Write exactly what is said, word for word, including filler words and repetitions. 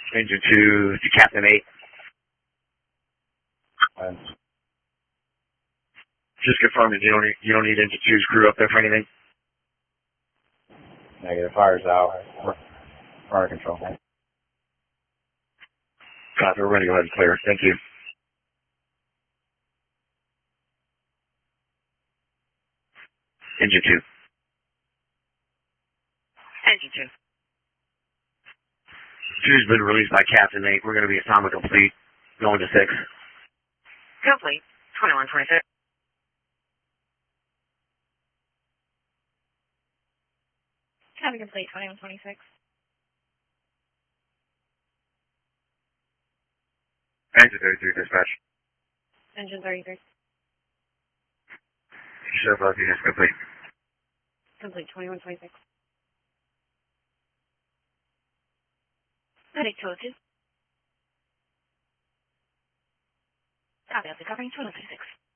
Engine two to Captain eight. And Just confirming you don't need, you don't need engine two's crew up there for anything. negative, fire's out. Fire control. Copy, we're ready to go ahead and clear. Thank you. Engine two. Engine two. Two's been released by Captain eight. We're going to be atomic complete. Going to six. Complete. twenty-one twenty-six. Cabin complete, twenty-one twenty-six. Engine thirty-three, dispatch. Engine thirty-three. Show both units complete. Complete, twenty-one twenty-six. Medic two oh two. Copy, I'll be covering twenty-one twenty-six.